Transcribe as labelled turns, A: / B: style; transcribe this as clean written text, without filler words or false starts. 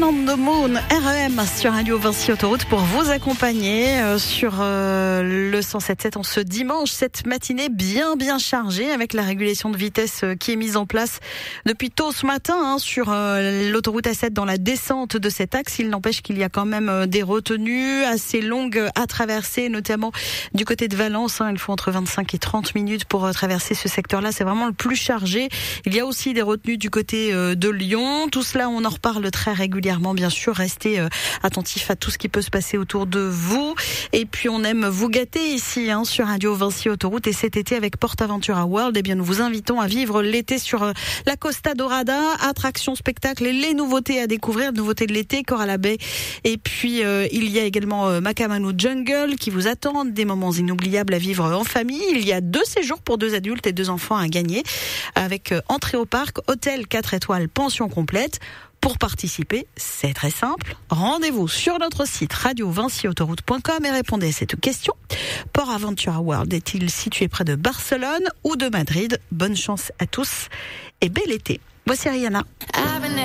A: on the Moon, REM sur Radio Vinci Autoroute pour vous accompagner sur le 107.7 en ce dimanche, cette matinée bien chargée avec la régulation de vitesse qui est mise en place depuis tôt ce matin sur l'autoroute A7 dans la descente de cet axe. Il n'empêche qu'il y a quand même des retenues assez longues à traverser, notamment du côté de Valence. Il faut entre 25 et 30 minutes pour traverser ce secteur-là. C'est vraiment le plus chargé. Il y a aussi des retenues du côté de Lyon. Tout cela, on en reparle très régulièrement, bien sûr. Restez attentifs à tout ce qui peut se passer autour de vous. Et puis, on aime vous gâter ici sur Radio Vinci Autoroute. Et cet été, avec PortAventura World, nous vous invitons à vivre l'été sur la Costa Dorada. Attractions, spectacles et les nouveautés à découvrir. Nouveautés de l'été, Coral Bay. Et puis, il y a également Macamanu Jungle qui vous attendent. Des moments inoubliables à vivre en famille. Il y a 2 séjours pour 2 adultes et 2 enfants à gagner. Avec entrée au parc, hôtel 4 étoiles, pension complète. Pour participer, c'est très simple. Rendez-vous sur notre site radiovinciautoroute.com et répondez à cette question. PortAventura World est-il situé près de Barcelone ou de Madrid? Bonne chance à tous et bel été. Voici Rihanna.